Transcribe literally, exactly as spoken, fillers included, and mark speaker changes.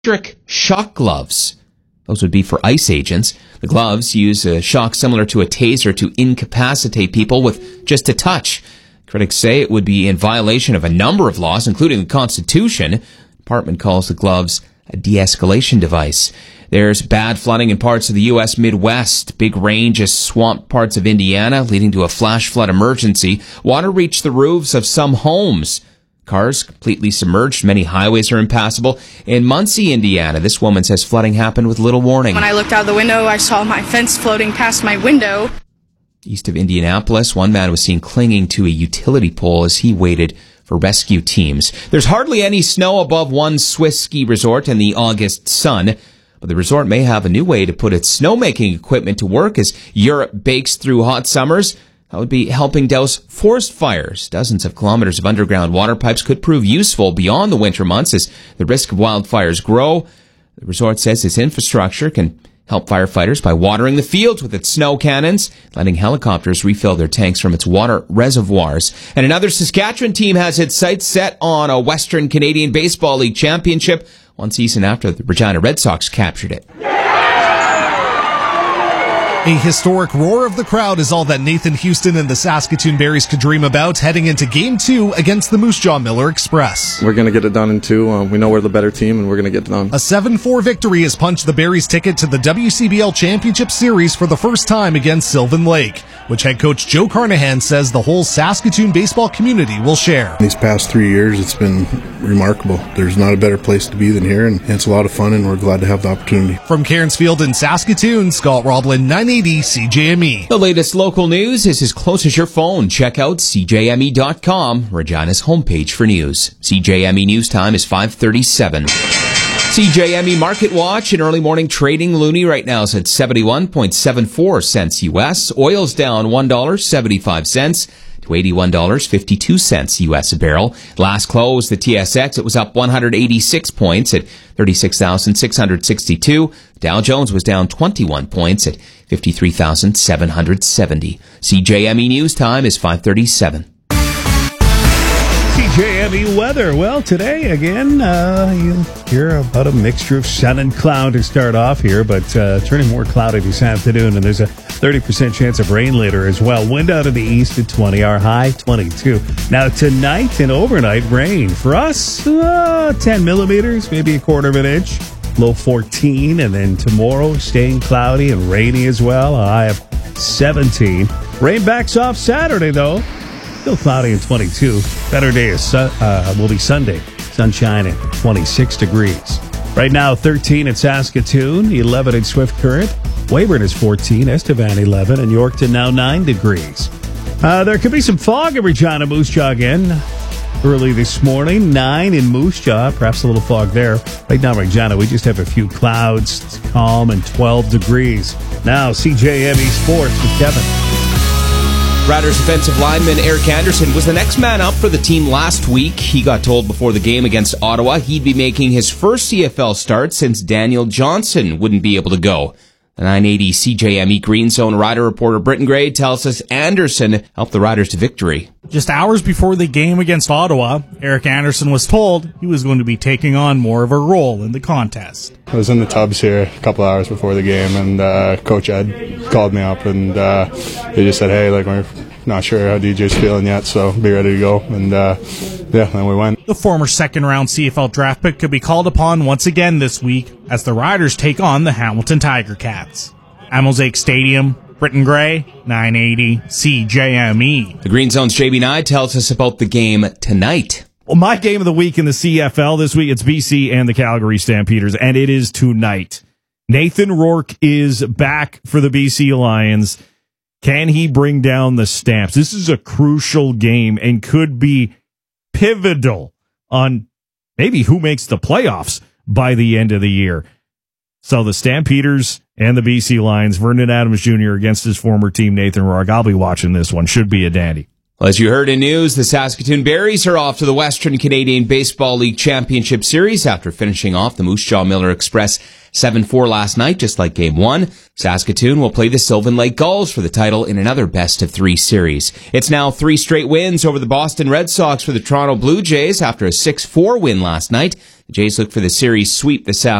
Speaker 1: electric shock gloves. Those would be for ICE agents. The gloves use a shock similar to a taser to incapacitate people with just a touch. Critics say it would be in violation of a number of laws, including the Constitution. The department calls the gloves a de-escalation device. There's bad flooding in parts of the U S Midwest. Big rain just swamped parts of Indiana, leading to a flash flood emergency. Water reached the roofs of some homes. Cars completely submerged. Many highways are impassable. In Muncie, Indiana, this woman says flooding happened with little warning.
Speaker 2: When I looked out the window, I saw my fence floating past my window.
Speaker 1: East of Indianapolis, one man was seen clinging to a utility pole as he waited for rescue teams. There's hardly any snow above one Swiss ski resort in the August sun, but the resort may have a new way to put its snowmaking equipment to work as Europe bakes through hot summers. That would be helping douse forest fires. Dozens of kilometers of underground water pipes could prove useful beyond the winter months as the risk of wildfires grow. The resort says its infrastructure can help firefighters by watering the fields with its snow cannons, letting helicopters refill their tanks from its water reservoirs. And another Saskatchewan team has its sights set on a Western Canadian Baseball League championship one season after the Regina Red Sox captured it.
Speaker 3: A historic roar of the crowd is all that Nathan Houston and the Saskatoon Berries could dream about heading into Game two against the Moose Jaw Miller Express.
Speaker 4: We're going to get it done in two. Uh, we know we're the better team, and we're going to get it done.
Speaker 3: A seven four victory has punched the Berries' ticket to the W C B L Championship Series for the first time against Sylvan Lake, which head coach Joe Carnahan says the whole Saskatoon baseball community will share.
Speaker 5: These past three years, it's been remarkable. There's not a better place to be than here, and it's a lot of fun, and we're glad to have the opportunity.
Speaker 3: From Cairns Field in Saskatoon, Scott Roblin, nine eighty C J M E.
Speaker 1: The latest local news is as close as your phone. Check out C J M E dot com, Regina's homepage for news. C J M E News Time is five thirty-seven. C J M E Market Watch in early morning trading. Loonie right now is at seventy-one point seven four cents U S. Oil's down one dollar and seventy-five cents to eighty-one dollars and fifty-two cents U S a barrel. Last close, the T S X, it was up one hundred eighty-six points at thirty-six thousand six hundred sixty-two. Dow Jones was down twenty-one points at fifty-three thousand seven hundred seventy. C J M E News Time is five thirty-seven.
Speaker 6: C J M E weather. Well, today, again, uh, you hear about a mixture of sun and cloud to start off here, but uh, turning more cloudy this afternoon, and there's a thirty percent chance of rain later as well. Wind out of the east at twenty, our high twenty-two. Now, tonight and overnight, rain. For us, uh, ten millimeters, maybe a quarter of an inch. Low fourteen, and then tomorrow, staying cloudy and rainy as well, a high of seventeen. Rain backs off Saturday, though. Still cloudy and twenty-two. Better day is su- uh, will be Sunday. Sunshine at twenty-six degrees. Right now, thirteen in Saskatoon, eleven in Swift Current. Weyburn is fourteen, Estevan eleven, and Yorkton now nine degrees. Uh, there could be some fog in Regina Moose Jaw again early this morning. nine in Moose Jaw, perhaps a little fog there. Right now, Regina, we just have a few clouds. It's calm and twelve degrees. Now, C J M E Sports with Kevin.
Speaker 1: Riders defensive lineman Eric Anderson was the next man up for the team last week. He got told before the game against Ottawa he'd be making his first C F L start since Daniel Johnson wouldn't be able to go. The nine eighty C J M E Green Zone rider reporter Britton Gray tells us Anderson helped the Riders to victory.
Speaker 7: Just hours before the game against Ottawa, Eric Anderson was told he was going to be taking on more of a role in the contest.
Speaker 8: I was in the tubs here a couple hours before the game, and uh, Coach Ed called me up, and uh, he just said, hey, like, we're not sure how D J's feeling yet, so be ready to go. And uh, yeah, then we went.
Speaker 7: The former second-round C F L draft pick could be called upon once again this week as the Riders take on the Hamilton Tiger Cats. At Mosaic Stadium, Britton Gray, nine eighty C J M E.
Speaker 1: The Green Zone's J B Nye tells us about the game tonight.
Speaker 9: Well, my game of the week in the C F L this week, it's B C and the Calgary Stampeders, and it is tonight. Nathan Rourke is back for the B C Lions. Can he bring down the Stamps? This is a crucial game and could be pivotal on maybe who makes the playoffs by the end of the year. So the Stampeders and the B C Lions, Vernon Adams Junior against his former team, Nathan Rourke. I'll be watching this one. Should be a dandy.
Speaker 1: Well, as you heard in news, the Saskatoon Berries are off to the Western Canadian Baseball League Championship Series after finishing off the Moose Jaw Miller Express seven four last night, just like Game one. Saskatoon will play the Sylvan Lake Gulls for the title in another best-of-three series. It's now three straight wins over the Boston Red Sox for the Toronto Blue Jays after a six four win last night. The Jays look for the series sweep this afternoon.